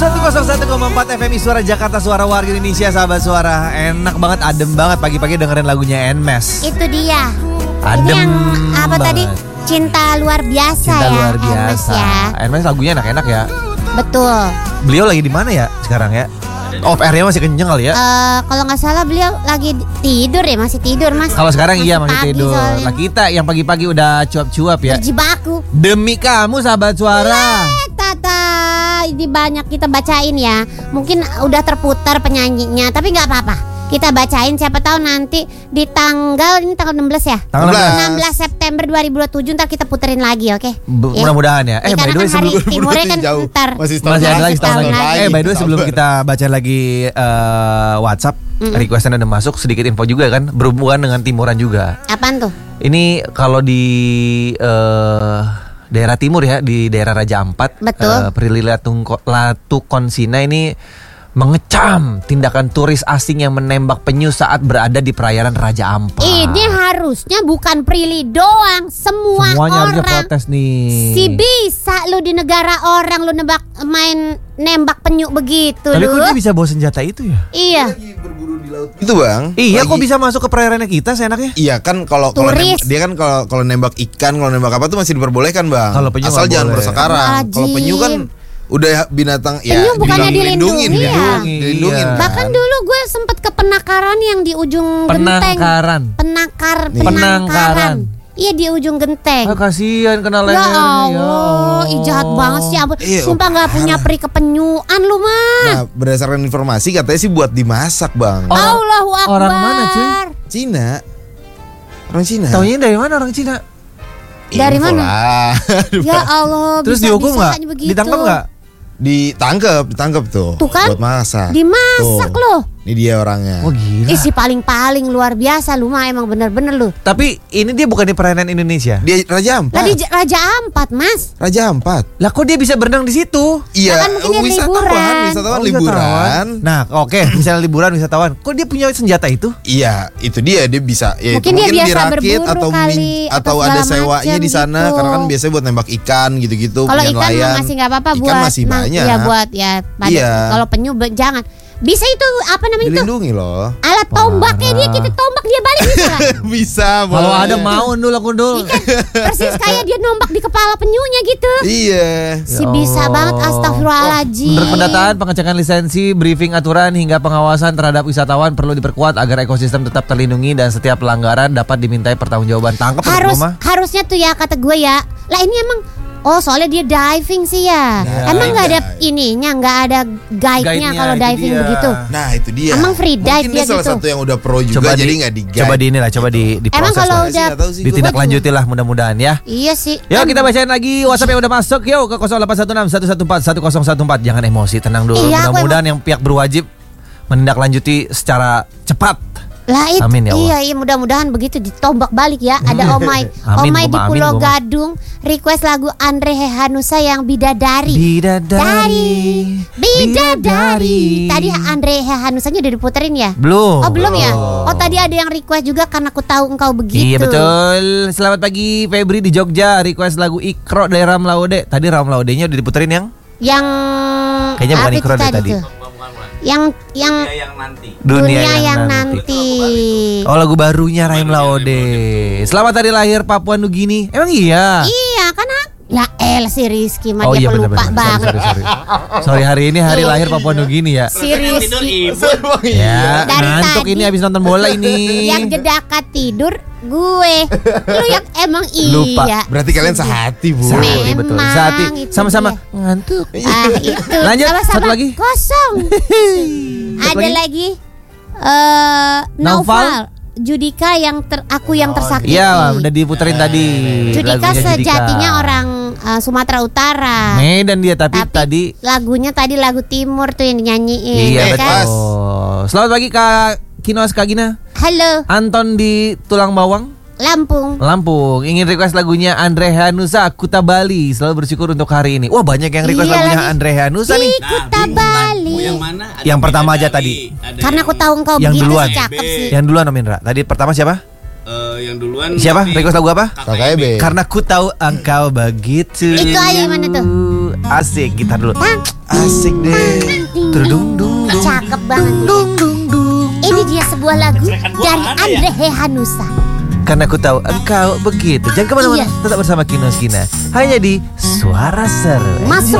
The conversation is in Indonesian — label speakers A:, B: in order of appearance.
A: 101,4 FM Suara Jakarta, suara warga Indonesia, sahabat suara. Enak banget, adem banget pagi-pagi dengerin lagunya Nmes.
B: Itu dia.
A: Adem.
B: Ini yang apa
A: banget.
B: tadi? Cinta luar biasa.
A: Cinta
B: ya.
A: luar biasa. Nmes lagunya enak-enak ya.
B: Betul.
A: Beliau lagi di mana ya sekarang ya? Off airnya masih kenceng kali ya?
B: Kalau nggak salah beliau lagi tidur ya, masih tidur mas.
A: Kalau sekarang iya masih
B: pagi
A: tidur.
B: soalnya.
A: Lah kita yang pagi-pagi udah cuap-cuap ya.
B: Berjibaku.
A: Demi kamu sahabat suara.
B: Tata, ini banyak kita bacain ya. Mungkin udah terputar penyanyinya, tapi nggak apa-apa. Kita bacain, siapa tahu nanti di tanggal 16 ya.
A: Tanggal
B: 16 September 2027 ntar kita puterin lagi, oke?
A: Mudah-mudahan ya.
B: Karena
A: By the way
B: kan hari
A: sebelum
B: timurnya kan
C: jauh.
B: ntar.
C: Masih
A: ada lagi setahun
B: setahun
A: lagi.
B: lagi.
A: By the way sebelum kita baca lagi WhatsApp requestan udah masuk, sedikit info juga kan berhubungan dengan timuran juga.
B: Apaan tuh?
A: Ini kalau di daerah timur ya, di daerah Raja Ampat,
B: Betul.
A: Prilly Latukonsina ini mengecam tindakan turis asing yang menembak penyu saat berada di perairan Raja Ampat.
B: Ini harusnya bukan Prilly doang,
A: Semuanya harusnya
B: orang.
A: protes nih.
B: Si bisa lu di negara orang lu nembak penyu begitu
A: Tapi
B: lu.
A: kok dia bisa bawa senjata itu ya?
B: Iya.
C: Itu bang.
A: Iya,
C: Lagi-
A: kok bisa masuk ke perairannya kita seenaknya?
C: Iya kan kalau
B: Turis.
C: dia kan kalau nembak ikan, kalau nembak apa tuh masih diperbolehkan bang.
A: Kalau penyu
C: asal
A: nggak
C: jangan
A: boleh.
C: bersekarang. Kalau penyu kan udah binatang
B: Penyu bukannya dilindungi ya?
C: dilindungin.
A: Iya.
B: Bahkan dulu gue sempet ke penangkaran yang di ujung genteng. Penangkaran. Iya di ujung genteng.
A: Ah, kasihan kena
B: Ya
A: lehernya.
B: Allah, ih jahat banget sih ampun.
C: Iya,
B: Sumpah nggak punya peri kepenyuan lu mah.
C: Nah berdasarkan informasi katanya sih buat dimasak bang.
B: Allahu Akbar.
A: orang mana, cuy?
C: Cina. Orang Cina.
A: Taunya dari mana orang Cina?
B: Dari
C: Info
B: mana?
C: lah.
B: Ya Allah.
A: Terus dihukum nggak? Ditangkap nggak?
C: Ditangkap tuh.
B: Tuh kan?
C: Buat masak.
B: Dimasak
C: Tuh.
B: loh.
C: Ini dia orangnya.
A: Oh gila.
B: Isi paling luar biasa lu mah emang bener-bener lu.
A: Tapi ini dia bukan di perairan Indonesia.
C: Dia Raja Ampat.
B: Tadi Raja Ampat mas.
C: Raja Ampat.
A: Lah kok dia bisa berenang di situ?
C: Iya,
B: kan mungkin dia
C: wisatawan
B: liburan.
A: Oh,
C: liburan.
A: Nah, oke, misalnya liburan wisatawan. Kok dia punya senjata itu?
C: Iya, itu dia bisa. Ya,
B: Mungkin dia biasa
C: dirakit
B: berburu
C: atau
B: kali,
C: atau
B: atau
C: ada
B: segala
C: sewanya
B: macam
C: di sana
B: gitu.
C: karena kan biasanya buat nembak ikan gitu-gitu.
B: Kalau
C: punya
B: ikan mah
C: nelayan.
B: masih nggak apa-apa
C: Ikan
B: buat
C: masih banyak.
B: Ya buat ya pada.
C: Iya.
B: Kalau penyu jangan. Bisa itu apa namanya itu?
C: Dilindungi loh.
B: Alat tombaknya dia kita tombak dia balik bisa nggak?
C: Bisa,
A: Kalau
C: boleh.
A: ada mau ndul aku ndul.
B: Persis kayak dia nombak di kepala penyunya gitu.
C: Iya.
B: Si bisa banget astagfirullahaladzim.
A: Menurut pendataan, pengecekan lisensi, briefing aturan hingga pengawasan terhadap wisatawan perlu diperkuat agar ekosistem tetap terlindungi dan setiap pelanggaran dapat dimintai pertanggungjawaban. Tangkap
B: Harusnya tuh ya kata gue ya. Lah ini emang soalnya dia diving sih ya. Emang nggak ada ininya, nggak ada guide-nya kalau
A: itu
B: diving
A: dia.
B: begitu.
C: Nah, itu dia.
B: Emang free dive
C: Mungkin
B: dia
C: dia salah
B: gitu.
C: satu yang udah pro juga jadi nggak di
A: Coba di inilah, coba di
B: Emang
A: proses
B: kalau
A: lah.
B: udah
A: Ditindaklanjuti lah mudah-mudahan ya.
B: Iya sih.
A: Yuk kita bacain lagi WhatsApp yang udah masuk. Yuk ke 0816 114 1014. Jangan emosi, tenang dulu.
B: Iya, aku
A: Mudah-mudahan yang pihak berwajib menindaklanjuti secara cepat.
B: Lah itu
A: Amin ya Allah.
B: iya mudah-mudahan begitu ditombak balik ya. Ada Omai
A: Amin,
B: Omai di
A: gua mah, amin,
B: Pulau
A: gua mah.
B: Gadung request lagu Andre Hehanusa yang Bidadari. Bidadari. Tadi Andre Hehanusanya udah diputerin ya?
A: Belum.
B: Oh belum ya? Oh tadi ada yang request juga karena aku tahu engkau begitu.
A: Iya betul. Selamat pagi Febri di Jogja, request lagu Ikro dari Ram Laude. Tadi Ram Laudenya udah diputerin yang
C: Kayaknya bukan
B: apa
C: Ikro
B: itu
C: deh tadi.
B: tuh? Yang
A: Dunia
B: yang nanti.
A: Oh lagu barunya Rahim Laode. Selamat hari lahir Papua Nugini. Emang iya?
B: Iya kan lah si Rizky mah
A: Oh
B: dia
A: iya
B: pelupa
A: benar-benar.
B: banget.
A: Sorry hari ini hari lahir Papua Nugini ya.
B: Si Rizky
A: Ya
B: Dari
A: ngantuk
B: tadi.
A: ini habis nonton bola ini.
B: yang jedakat tidur gue. Lu yang emang
A: Lupa.
B: iya.
C: Berarti kalian sehati, Bu.
A: Sehati, betul.
B: Memang,
A: Sehati.
B: itu
A: Sama-sama
B: dia.
A: ngantuk.
B: Itu.
A: Lanjut,
B: Sama-sama
A: satu lagi.
B: Kosong.
A: Satu
B: Ada lagi Naufal Judika aku yang tersakiti.
A: Iya udah diputerin tadi.
B: Judika
A: lagunya
B: sejatinya orang Sumatera Utara.
A: Medan dia tapi tadi.
B: Lagunya tadi lagu Timur tuh yang dinyanyiin.
A: Iya
B: ya kan?
A: betul. Selamat pagi Kak Kinos Kak Gina.
B: Halo
A: Anton di Tulang Bawang
B: Lampung.
A: Ingin request lagunya Andre Hanusa Kuta Bali. Selalu bersyukur untuk hari ini. Wah banyak yang request
B: Iya
A: lagunya
B: lagi.
A: Andre Hanusa nih.
B: Di Kuta Bali.
D: Yang mana? Ada
A: Yang pertama
D: Bidadari,
A: aja tadi.
D: ada
B: Karena aku tahu engkau
A: Yang
B: begitu
A: duluan.
B: cakep sih.
A: Yang duluan Aminra. Tadi pertama siapa?
D: Yang duluan
A: Siapa?
D: tapi-
A: Request lagu apa?
C: KKB.
A: Karena ku tahu engkau begitu.
B: Itu aja gimana tuh?
A: Asik, gitar dulu.
B: Tang,
A: Asik deh. Terdung dung dung.
B: cakep banget.
A: Dung dung dung.
B: Ini dia sebuah lagu dari Andre Hehanusa.
A: Karena ku tahu engkau begitu. Jangan kemana-mana,
B: Iya.
A: tetap bersama Kino Kina. Hanya di Suara Seru.
B: Masuk